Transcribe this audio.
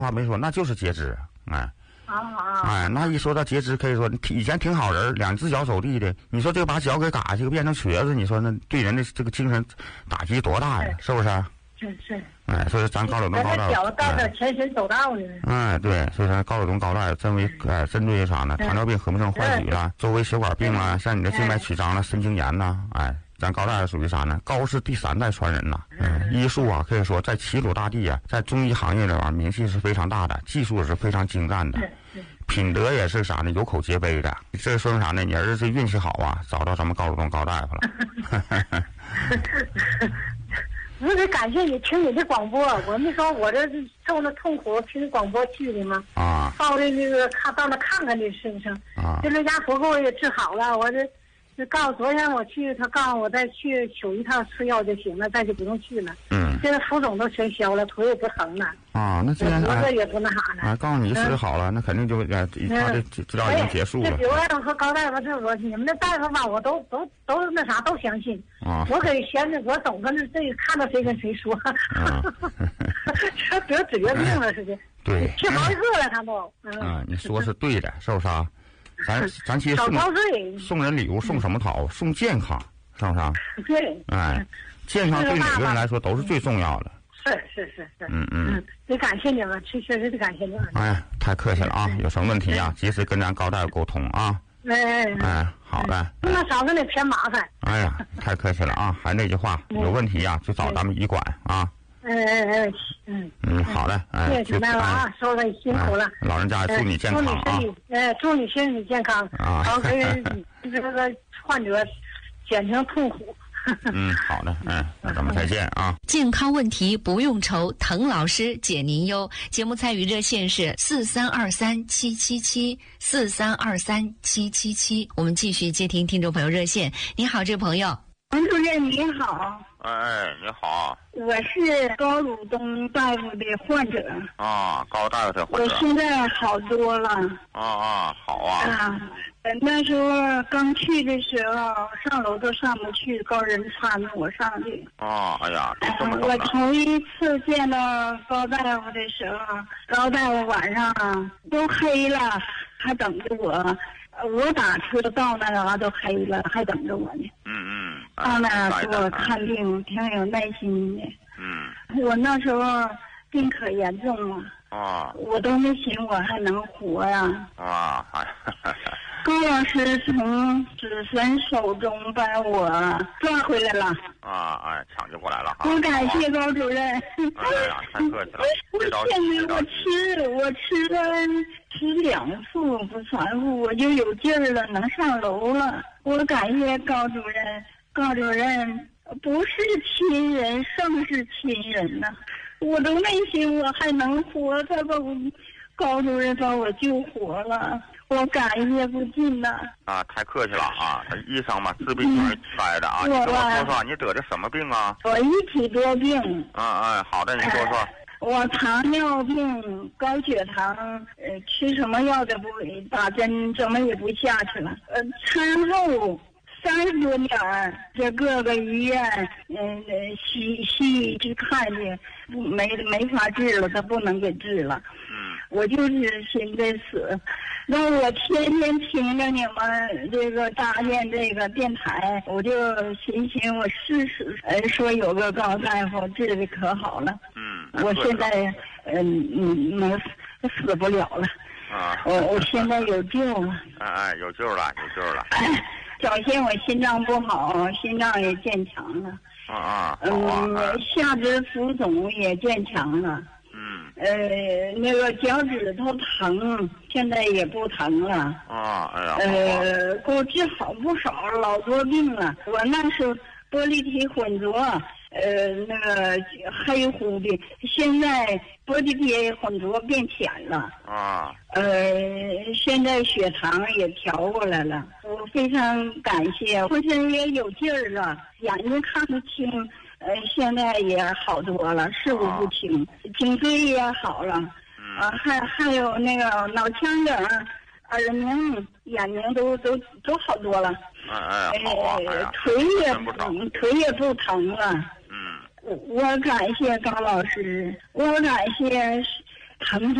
话没说，那就是截肢。哎， 啊， 那一说到截肢，可以说以前挺好人，两只脚走地的，你说这个把脚给嘎下去，变成瘸子，你说那对人的这个精神打击多大呀？是不是？ 是。 哎，所以咱高老东高大， 脚到这全身走道的。 哎，对，所以说高老东高大针对于啥呢？糖尿病、合并症患者了，周围血管病啊，像你的静脉曲张了、神经炎呐，哎，咱高大属于啥呢？高氏第3代传人呐。医术啊，可以说在齐鲁大地啊，在中医行业里边名气是非常大的，技术也是非常精湛的，品德也是啥呢？有口皆碑的。这说明啥呢？你儿子运气好啊，找到咱们高老东高大夫了。 我得感谢你听你的广播，我没说我这受那痛苦，听广播去的吗？到的那个到那看看你身上，这刘家福给我也治好了，我这昨天我去，他告诉我再去取一趟吃药就行了，再就不用去了。现在浮肿都全消了，腿也不疼了。 那既然脖子也不那啥了。 告诉你治好了，那肯定就他的治疗已经结束了。 这刘大夫和高大夫，你们的大夫吧，我都那啥都相信。我给闲着，我总跟着这个看到谁跟谁说。这得职业病了似的。 对。 去好几个了，他都。 你说是对的，是不是啊？咱其实送人礼物送什么好？送健康，是不是啊？ 对。 哎，健康对每个人来说都是最重要的。 是。得感谢你们，确实得感谢你们。 哎，太客气了啊！有什么问题啊，及时跟咱高大夫沟通啊。好的。 那少给你添麻烦。 哎呀，太客气了啊！还那句话，有问题呀就找咱们医馆啊。好的。 谢谢大夫啊，说的辛苦了。 老人家祝你健康啊！ 祝你身体健康啊！好给这个患者减轻痛苦。 好的，那咱们再见啊！ 健康问题不用愁，滕老师解您忧。节目参与热线是4323777743237777。我们继续接听听众朋友热线。你好，这位朋友。 王主任你好。 你好。 我是高鲁东大夫的患者。 高大夫的患者。 我现在好多了。 好啊。 那时候刚去的时候，上楼都上不去，高人搀着我上去。 哎呀，这么我头一次见到高大夫的时候，高大夫晚上都黑了，还等着我。我打车到那嘎都黑了，还等着我呢。到那给我看病，挺有耐心的。我那时候病可严重了。我都没寻我还能活呀。高老师从子孙手中把我抓回来了。 抢救过来了。 我感谢高主任。 太客气了。 现在我吃了2副不3副，我就有劲儿了，能上楼了。我感谢高主任。高主任不是亲人胜是亲人呐。我都没寻我还能活，他把我高主任把我救活了，我感谢不尽呐。 太客气了啊！医生嘛，治病就是该的啊。你跟我说说，你得的什么病啊？ 我一体多病。 好的，你说说。 我糖尿病、高血糖，吃什么药都不打针，怎么也不下去了。餐后30多年，这各个医院，西医去看去，没法治了，他不能给治了。我就是寻思死，那我天天听着你们这个搭建这个电台，我就寻我试试，说有个高大夫治的可好了。我现在能死不了了。我现在有救了。 有救了。 早先我心脏不好，心脏也渐强了。下肢浮肿也渐强了。那个脚趾头疼，现在也不疼了。给我治好不少，老多病了。我那时候玻璃体混浊，那个黑乎的，现在玻璃体混浊变浅了。现在血糖也调过来了，我非常感谢，浑身也有劲儿了，眼睛看得清。现在也好多了，视物不清，颈椎也好了。还有那个脑腔梗、耳鸣、眼睛都好多了。腿也不疼了。我感谢高老师，我感谢疼